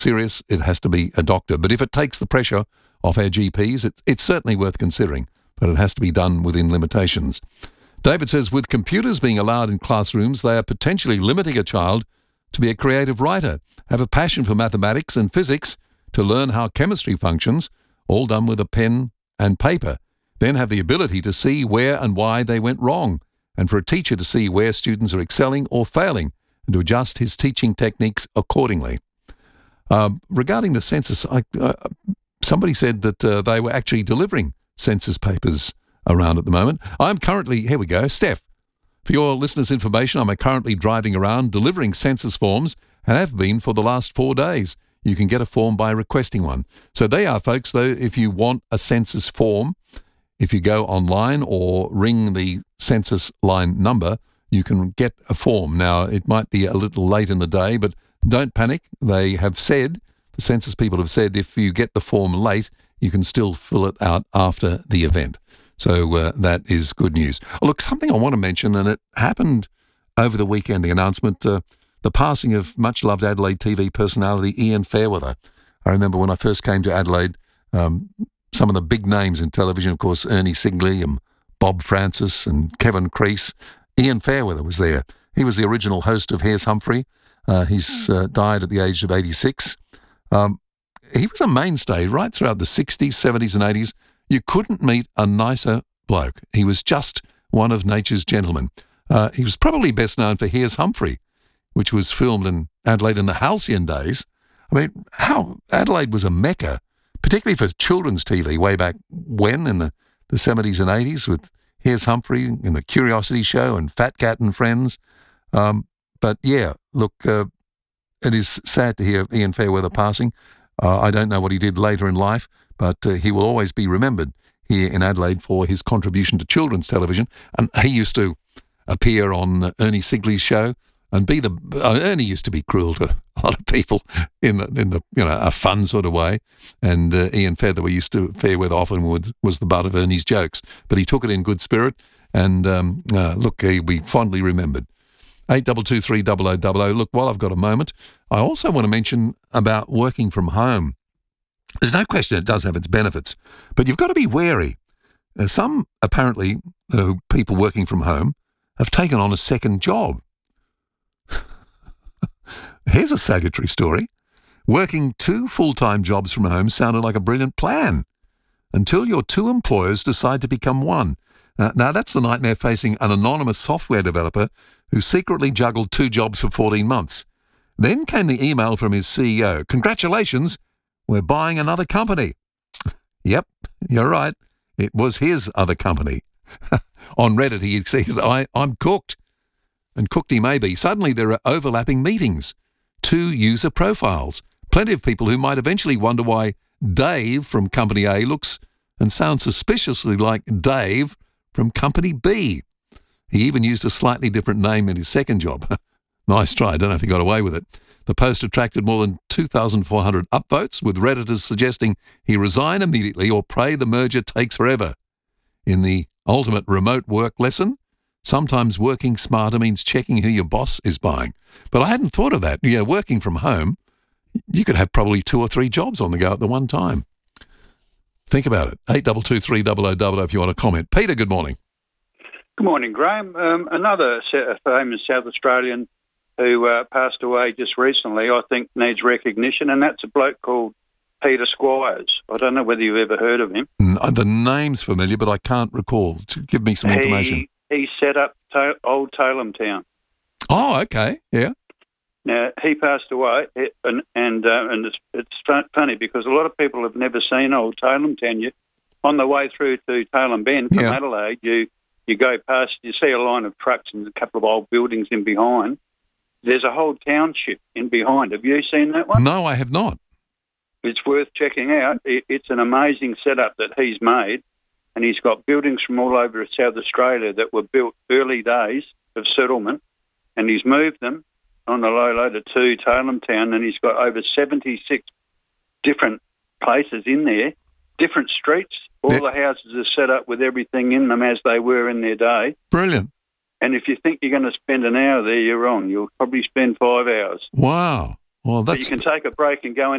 serious, it has to be a doctor. But if it takes the pressure off our GPs, it's certainly worth considering, but it has to be done within limitations. David says, with computers being allowed in classrooms, they are potentially limiting a child to be a creative writer, have a passion for mathematics and physics, to learn how chemistry functions, all done with a pen and paper, then have the ability to see where and why they went wrong, and for a teacher to see where students are excelling or failing, and to adjust his teaching techniques accordingly. Regarding the census, somebody said that they were actually delivering census papers around at the moment. I'm currently, here we go, Steph, for your listeners' information, I'm currently driving around delivering census forms and have been for the last 4 days. You can get a form by requesting one. So they are, folks, though, if you want a census form, if you go online or ring the census line number, you can get a form. Now, it might be a little late in the day, but don't panic. They have said, the census people have said, if you get the form late, you can still fill it out after the event. So that is good news. Oh, look, something I want to mention, and it happened over the weekend, the announcement, the passing of much-loved Adelaide TV personality Ian Fairweather. I remember when I first came to Adelaide, some of the big names in television, of course, Ernie Sigley and Bob Francis and Kevin Crease. Ian Fairweather was there. He was the original host of Here's Humphrey. He's died at the age of 86. He was a mainstay right throughout the 60s, 70s and 80s. You couldn't meet a nicer bloke. He was just one of nature's gentlemen. He was probably best known for Here's Humphrey, which was filmed in Adelaide in the halcyon days. I mean, how Adelaide was a mecca, particularly for children's TV way back when, in the 70s and 80s, with Here's Humphrey and The Curiosity Show and Fat Cat and Friends. But yeah, look, it is sad to hear Ian Fairweather passing. I don't know what he did later in life, but he will always be remembered here in Adelaide for his contribution to children's television. And he used to appear on Ernie Sigley's show and be Ernie used to be cruel to a lot of people in the a fun sort of way. And Ian Fairweather often was the butt of Ernie's jokes, but he took it in good spirit. And look, he'll be fondly remembered. 82230000. Look, while I've got a moment, I also want to mention about working from home. There's no question it does have its benefits, but you've got to be wary. Some, apparently, people working from home have taken on a second job. Here's a salutary story. Working 2 full-time jobs from home sounded like a brilliant plan until your 2 employers decide to become one. Now, that's the nightmare facing an anonymous software developer who secretly juggled 2 jobs for 14 months. Then came the email from his CEO. Congratulations, we're buying another company. Yep, you're right. It was his other company. On Reddit, he says, I'm cooked. And cooked he may be. Suddenly there are overlapping meetings, 2 user profiles, plenty of people who might eventually wonder why Dave from Company A looks and sounds suspiciously like Dave from Company B. He even used a slightly different name in his second job. Nice try. I don't know if he got away with it. The post attracted more than 2,400 upvotes, with Redditors suggesting he resign immediately or pray the merger takes forever. In the ultimate remote work lesson, sometimes working smarter means checking who your boss is buying. But I hadn't thought of that. Yeah, working from home, you could have probably 2 or 3 jobs on the go at the one time. Think about it. 82230000 if you want to comment. Peter, good morning. Good morning, Graham. Another famous South Australian who passed away just recently, I think needs recognition, and that's a bloke called Peter Squires. I don't know whether you've ever heard of him. The name's familiar, but I can't recall. Give me some information. He set up Old Tailem Town. Oh, okay, yeah. Now, he passed away, and it's funny because a lot of people have never seen Old Tailem Town. On the way through to Tailem Bend from Adelaide, you go past, you see a line of trucks and a couple of old buildings in behind. There's a whole township in behind. Have you seen that one? No, I have not. It's worth checking out. It's an amazing setup that he's made, and he's got buildings from all over South Australia that were built early days of settlement, and he's moved them on the low to Tailem Town, and he's got over 76 different places in there, different streets. All the houses are set up with everything in them as they were in their day. Brilliant. And if you think you're going to spend an hour there, you're wrong. You'll probably spend 5 hours. Wow. Well, So that's you can take a break and go